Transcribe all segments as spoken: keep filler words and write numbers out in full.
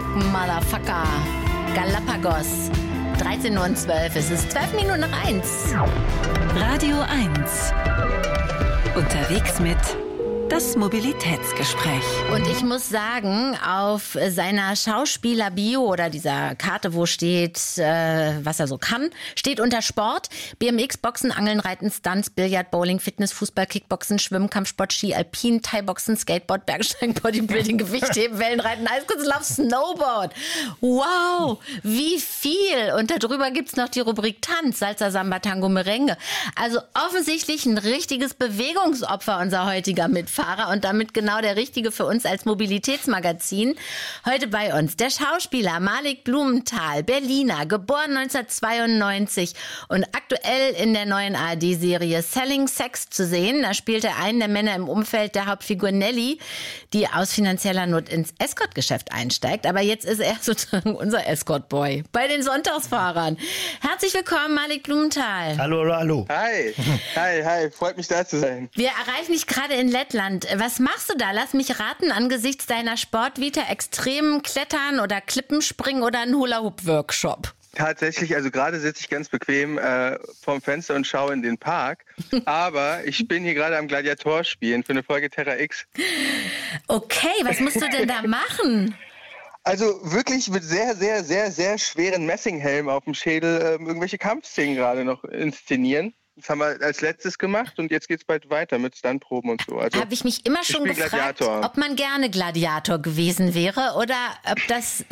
Motherfucker. Galapagos. dreizehn Uhr zwölf. Es ist zwölf Minuten nach eins. Radio eins. Unterwegs mit das Mobilitätsgespräch. Und ich muss sagen, auf seiner Schauspieler-Bio oder dieser Karte, wo steht, äh, was er so kann, steht unter Sport B M X, Boxen, Angeln, Reiten, Stunts, Billard, Bowling, Fitness, Fußball, Kickboxen, Schwimmen, Kampfsport, Ski, Alpin, Thai-Boxen, Skateboard, Bergsteigen, Bodybuilding, Gewichtheben, Wellenreiten, Eiskunstlauf, Snowboard. Wow, wie viel! Und darüber gibt's noch die Rubrik Tanz, Salsa, Samba, Tango, Merengue. Also offensichtlich ein richtiges Bewegungsopfer, unser heutiger Mitfahrer. Und damit genau der Richtige für uns als Mobilitätsmagazin. Heute bei uns der Schauspieler Malik Blumenthal, Berliner, geboren neunzehnhundertzweiundneunzig und aktuell in der neuen A R D-Serie Selling Sex zu sehen. Da spielt er einen der Männer im Umfeld der Hauptfigur Nelly, die aus finanzieller Not ins Escort-Geschäft einsteigt. Aber jetzt ist er sozusagen unser Escort-Boy bei den Sonntagsfahrern. Herzlich willkommen, Malik Blumenthal. Hallo, hallo, hallo. Hi, hi, hi, freut mich da zu sein. Wir erreichen dich gerade in Lettland. Was machst du da? Lass mich raten, angesichts deiner Sportvita, extrem Klettern oder Klippenspringen oder ein Hula-Hoop-Workshop? Tatsächlich, also gerade sitze ich ganz bequem äh, vorm Fenster und schaue in den Park, aber ich bin hier gerade am Gladiator spielen für eine Folge Terra X. Okay, was musst du denn da machen? Also wirklich mit sehr, sehr, sehr, sehr schweren Messinghelm auf dem Schädel äh, irgendwelche Kampfszenen gerade noch inszenieren. Das haben wir als letztes gemacht und jetzt geht's bald weiter mit Stuntproben und so. Also habe ich mich immer schon gefragt, Gladiator. Ob man gerne Gladiator gewesen wäre oder ob das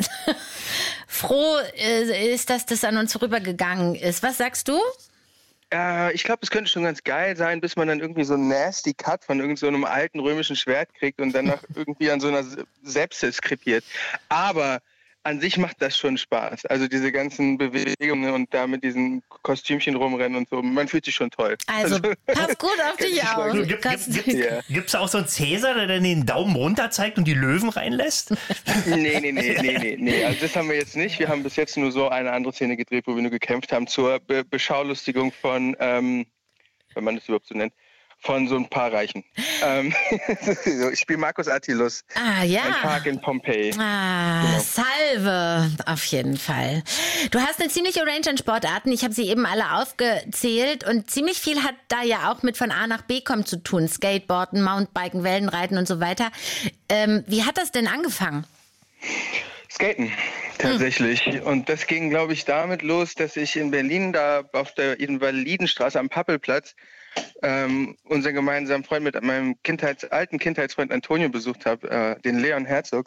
froh ist, dass das an uns vorübergegangen ist. Was sagst du? Äh, ich glaube, es könnte schon ganz geil sein, bis man dann irgendwie so einen nasty Cut von irgendeinem so alten römischen Schwert kriegt und danach irgendwie an so einer Sepsis krepiert. Aber an sich macht das schon Spaß. Also diese ganzen Bewegungen und da mit diesen Kostümchen rumrennen und so. Man fühlt sich schon toll. Also, also pass gut auf dich auf. Du, gibt es gibt, yeah. Gibt's auch so einen Cäsar, der dann den Daumen runter zeigt und die Löwen reinlässt? Nee, nee, nee, nee, nee, nee. Also das haben wir jetzt nicht. Wir haben bis jetzt nur so eine andere Szene gedreht, wo wir nur gekämpft haben zur Be- Beschaulustigung von, ähm, wenn man das überhaupt so nennt, von so ein paar Reichen. Ähm, ich spiele Marcus Attilus. Ah, ja. Ein Park in Pompeji. Ah, genau. Salve, auf jeden Fall. Du hast eine ziemliche Range an Sportarten. Ich habe sie eben alle aufgezählt. Und ziemlich viel hat da ja auch mit von A nach B kommen zu tun. Skateboarden, Mountainbiken, Wellenreiten und so weiter. Ähm, wie hat das denn angefangen? Skaten, tatsächlich. Hm. Und das ging, glaube ich, damit los, dass ich in Berlin da auf der Invalidenstraße am Pappelplatz ähm, unseren gemeinsamen Freund mit meinem Kindheits-, alten Kindheitsfreund Antonio besucht habe, äh, den Leon Herzog.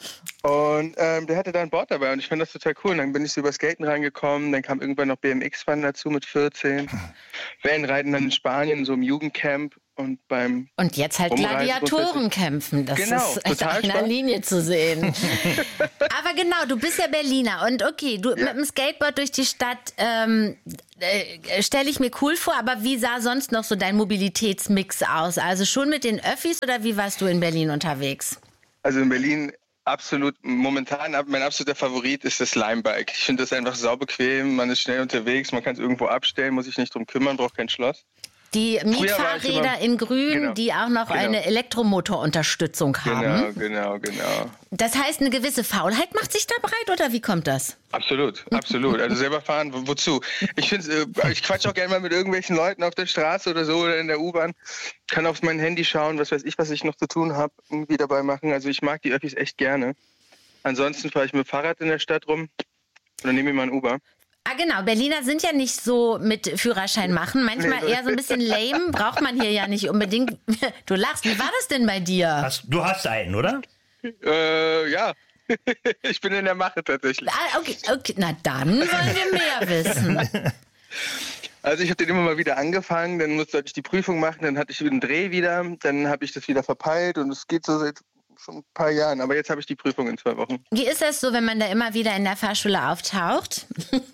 Und ähm, der hatte da ein Board dabei und ich fand das total cool. Und dann bin ich so über Skaten reingekommen, dann kam irgendwann noch B M X-Fahren dazu mit vierzehn. Wellenreiten dann in Spanien, so im Jugendcamp und beim Und jetzt halt Gladiatoren kämpfen. Das genau, ist echt auf einer Linie zu sehen. Aber genau, du bist ja Berliner und okay, du ja. mit dem Skateboard durch die Stadt ähm, äh, stelle ich mir cool vor, aber wie sah sonst noch so dein Mobilitätsmix aus? Also schon mit den Öffis oder wie warst du in Berlin unterwegs? Also in Berlin absolut, momentan mein absoluter Favorit ist das Limebike. Ich finde das einfach saubequem, man ist schnell unterwegs, man kann es irgendwo abstellen, muss sich nicht drum kümmern, braucht kein Schloss. Die Mietfahrräder immer, in grün, genau, die auch noch genau. eine Elektromotorunterstützung haben. Genau, genau, genau. Das heißt, eine gewisse Faulheit macht sich da breit, oder wie kommt das? Absolut, absolut. Also selber fahren, wo, wozu? Ich finde, ich quatsch auch gerne mal mit irgendwelchen Leuten auf der Straße oder so oder in der U-Bahn. Kann auf mein Handy schauen, was weiß ich, was ich noch zu tun habe, irgendwie dabei machen. Also ich mag die Öffis echt gerne. Ansonsten fahre ich mit dem Fahrrad in der Stadt rum oder nehme mir mal ein Uber. Ah genau, Berliner sind ja nicht so mit Führerschein machen, manchmal eher so ein bisschen lame, braucht man hier ja nicht unbedingt. Du lachst, wie war das denn bei dir? Hast, du hast einen, oder? Äh, ja. Ich bin in der Mache tatsächlich. Ah, okay, okay, na dann wollen wir mehr wissen. Also ich habe den immer mal wieder angefangen, dann musste ich die Prüfung machen, dann hatte ich einen Dreh wieder, dann habe ich das wieder verpeilt und es geht so seit schon ein paar Jahren, aber jetzt habe ich die Prüfung in zwei Wochen. Wie ist das so, wenn man da immer wieder in der Fahrschule auftaucht?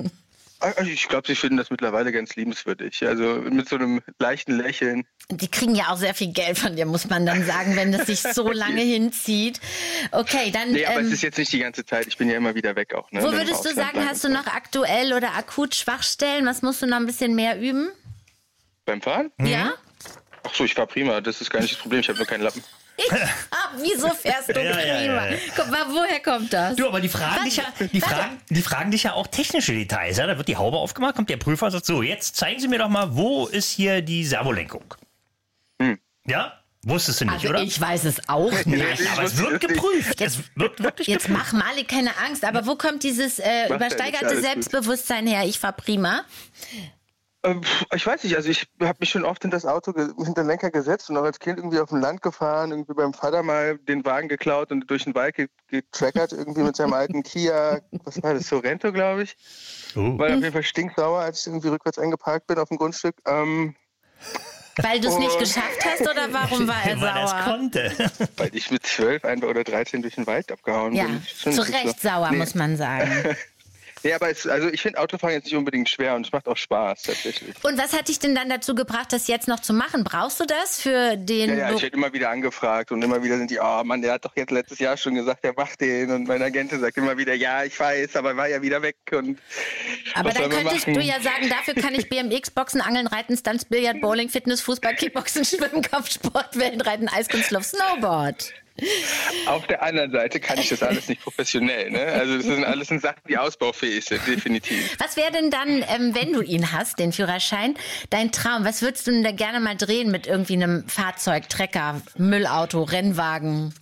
Ich glaube, sie finden das mittlerweile ganz liebenswürdig. Also mit so einem leichten Lächeln. Die kriegen ja auch sehr viel Geld von dir, muss man dann sagen, wenn das sich so lange hinzieht. Okay, dann... Nee, aber ähm, es ist jetzt nicht die ganze Zeit. Ich bin ja immer wieder weg auch. Ne? Wo würdest du sagen, hast du noch aktuell oder akut Schwachstellen? Was musst du noch ein bisschen mehr üben? Beim Fahren? Ja. Ach so, ich fahre prima. Das ist gar nicht das Problem. Ich habe nur keinen Lappen. Ah, wieso fährst du Ja, ja, prima? ja, ja. Guck mal, woher kommt das? Du, aber die fragen, dich ja, die, Warte. fragen, die fragen dich ja auch technische Details. Ja? Da wird die Haube aufgemacht, kommt der Prüfer und sagt, so, jetzt zeigen Sie mir doch mal, wo ist hier die Servolenkung? Hm. Ja? Wusstest du nicht, Also oder? ich weiß es auch nicht. Nein, aber es wird geprüft. Es wird wirklich Jetzt geprüft. mach Malik keine Angst, aber wo kommt dieses äh, Macht ja nichts, übersteigerte alles gut. Selbstbewusstsein her? Ich fahr prima. Ähm, Ich weiß nicht, also ich habe mich schon oft hinter das Auto, ge- hinter den Lenker gesetzt und auch als Kind irgendwie auf dem Land gefahren, irgendwie beim Vater mal den Wagen geklaut und durch den Wald ge- getrackert, irgendwie mit seinem alten Kia, was war das, Sorento, glaube ich. Oh. War auf jeden Fall stinksauer, als ich irgendwie rückwärts eingeparkt bin auf dem Grundstück. Ähm, Weil du es nicht Oh. geschafft hast oder warum war er Weil er es sauer? konnte. weil ich mit zwölf ein- oder dreizehn durch den Wald abgehauen Ja, bin. Schon zu ein bisschen Recht schlimm. sauer, Nee. muss man sagen. Nee, aber es, also ich finde Autofahren jetzt nicht unbedingt schwer und es macht auch Spaß, tatsächlich. Und was hat dich denn dann dazu gebracht, das jetzt noch zu machen? Brauchst du das für den... Ja, ja, Be- ich werde immer wieder angefragt und immer wieder sind die, oh Mann, der hat doch jetzt letztes Jahr schon gesagt, der macht den. Und mein Agent sagt immer wieder, ja, ich weiß, aber er war ja wieder weg. Und Aber was dann soll man könntest machen? du ja sagen, dafür kann ich B M X, Boxen, Angeln, Reiten, Stunts, Billard, Bowling, Fitness, Fußball, Kickboxen, Schwimmen, Kampfsport, Wellenreiten, Eiskunstlauf, Snowboard. Auf der anderen Seite kann ich das alles nicht professionell. Ne? Also das sind alles sind Sachen, die ausbaufähig sind, definitiv. Was wäre denn dann, ähm, wenn du ihn hast, den Führerschein, dein Traum? Was würdest du denn da gerne mal drehen mit irgendwie einem Fahrzeug, Trecker, Müllauto, Rennwagen?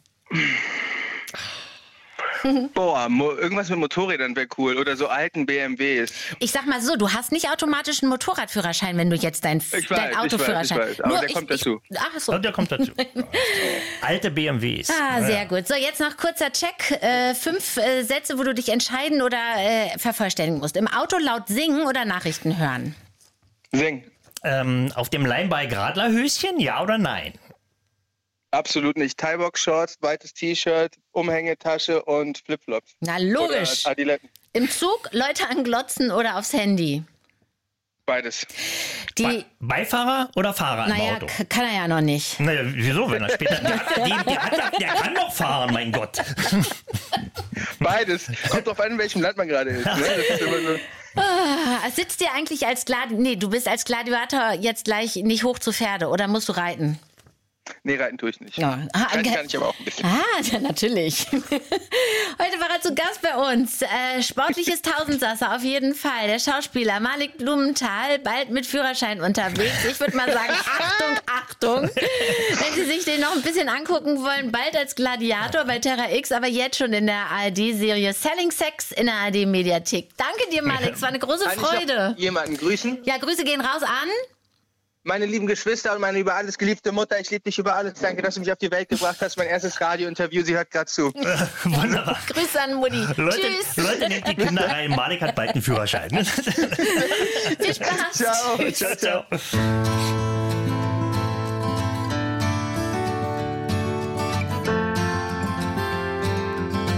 Boah, mo- irgendwas mit Motorrädern wäre cool oder so alten B M Ws. Ich sag mal so, du hast nicht automatisch einen Motorradführerschein, wenn du jetzt dein, Ich weiß, dein ich Autoführerschein... weiß, ich weiß, aber Nur der kommt dazu. Ich, ach so. Und der kommt dazu. Alte B M Ws. Ah, sehr gut. So, jetzt noch kurzer Check. Äh, fünf äh, Sätze, wo du dich entscheiden oder äh, vervollständigen musst. Im Auto laut singen oder Nachrichten hören? Sing. Ähm, auf dem Leinball-Gradler-Höschen, ja oder nein? Absolut nicht. Thai-Box-Shorts, weites T-Shirt, Umhängetasche und Flipflops. Na, logisch. Oder Adiletten. Im Zug Leute anglotzen oder aufs Handy? Beides. Die, Be Beifahrer oder Fahrer im naja, Auto? k- kann er ja noch nicht. Naja, wieso, wenn er später... Der, hat, den, der, hat, der kann doch fahren, mein Gott. Beides. Kommt drauf an, in welchem Land man gerade ist. Ne? Das ist immer so. Ah, sitzt dir eigentlich als Gladiator... Nee, du bist als Gladiator jetzt gleich nicht hoch zu Pferde oder musst du reiten? Nee, reiten tue ich nicht. Ja. Ah, Reiten ge- kann ich aber auch ein bisschen. Ah, ja, natürlich. Heute war er zu Gast bei uns. Äh, sportliches Tausendsasser auf jeden Fall. Der Schauspieler Malik Blumenthal, bald mit Führerschein unterwegs. Ich würde mal sagen, Achtung, Achtung. Wenn Sie sich den noch ein bisschen angucken wollen, bald als Gladiator bei Terra X, aber jetzt schon in der A R D-Serie Selling Sex in der A R D-Mediathek. Danke dir, Malik. Es war eine große Kann ich Freude. noch jemanden grüßen? Ja, Grüße gehen raus an... Meine lieben Geschwister und meine über alles geliebte Mutter, ich liebe dich über alles. Danke, dass du mich auf die Welt gebracht hast. Mein erstes Radiointerview, sie hört gerade zu. Wunderbar. Grüße an Mutti. Leute, Tschüss. Leute, nehmt die Kinder rein. Malik hat bald einen Führerschein. Viel Spaß. Ciao. Ciao, ciao.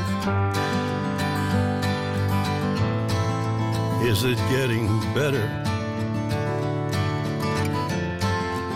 Is it getting better?